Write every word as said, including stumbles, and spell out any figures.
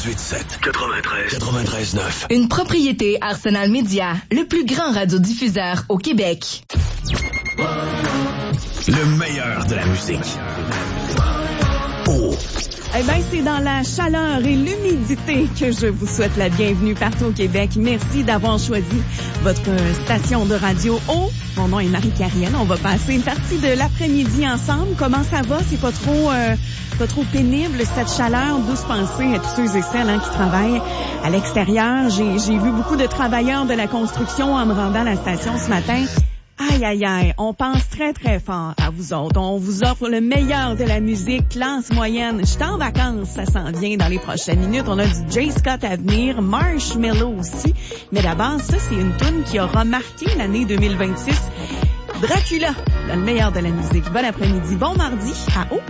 quatre-vingt-huit sept, quatre-vingt-treize, quatre-vingt-treize neuf. Une propriété Arsenal Média, le plus grand radiodiffuseur au Québec. Le meilleur de la musique. Oh. Eh bien, c'est dans la chaleur et l'humidité que je vous souhaite la bienvenue partout au Québec. Merci d'avoir choisi votre station de radio O. Mon nom est Marie-Carienne. On va passer une partie de l'après-midi ensemble. Comment ça va? C'est pas trop, euh, pas trop pénible, cette chaleur? Douce pensée à tous ceux et celles hein, qui travaillent à l'extérieur. J'ai, j'ai vu beaucoup de travailleurs de la construction en me rendant à la station ce matin. Aïe, aïe, aïe, on pense très, très fort à vous autres. On vous offre le meilleur de la musique, classe moyenne. Je suis en vacances, ça s'en vient dans les prochaines minutes. On a du Jay Scott à venir, Marshmello aussi. Mais d'abord, ça, c'est une toune qui aura marqué l'année deux mille vingt-six. Dracula, dans le meilleur de la musique. Bon après-midi, bon mardi à O.